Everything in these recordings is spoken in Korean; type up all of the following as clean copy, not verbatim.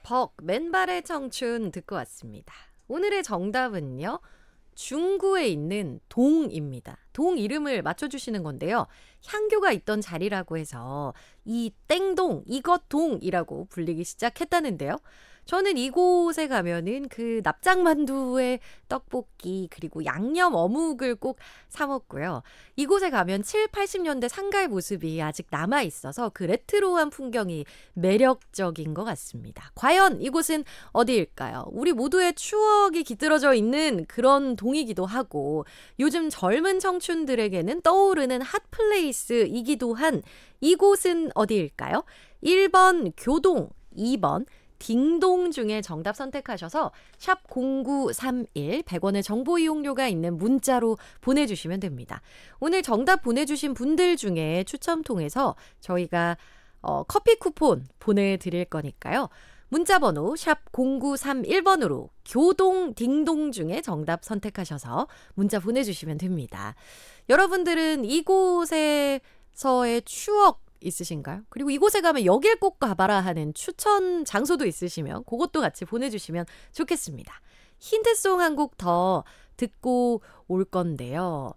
벅 맨발의 청춘 듣고 왔습니다. 오늘의 정답은요. 중구에 있는 동입니다. 동 이름을 맞춰주시는 건데요. 향교가 있던 자리라고 해서 이 땡동, 이것 동이라고 불리기 시작했다는데요. 저는 이곳에 가면은 그 납작만두에 떡볶이 그리고 양념 어묵을 꼭 사 먹고요. 이곳에 가면 7, 80년대 상가의 모습이 아직 남아 있어서 그 레트로한 풍경이 매력적인 것 같습니다. 과연 이곳은 어디일까요? 우리 모두의 추억이 깃들어져 있는 그런 동이기도 하고 요즘 젊은 청춘들에게는 떠오르는 핫플레이스이기도 한 이곳은 어디일까요? 1번 교동, 2번 딩동 중에 정답 선택하셔서 샵 0931 100원의 정보 이용료가 있는 문자로 보내주시면 됩니다. 오늘 정답 보내주신 분들 중에 추첨 통해서 저희가 커피 쿠폰 보내드릴 거니까요. 문자번호 샵 0931번으로 교동, 딩동 중에 정답 선택하셔서 문자 보내주시면 됩니다. 여러분들은 이곳에서의 추억 있으신가요? 그리고 이곳에 가면 여길 꼭 가봐라 하는 추천 장소도 있으시면 그것도 같이 보내주시면 좋겠습니다. 힌트송 한 곡 더 듣고 올 건데요.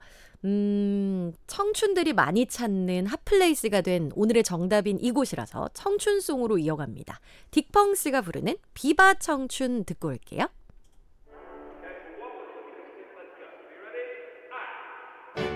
청춘들이 많이 찾는 핫플레이스가 된 오늘의 정답인 이곳이라서 청춘송으로 이어갑니다. 딕펑스가 부르는 비바 청춘 듣고 올게요.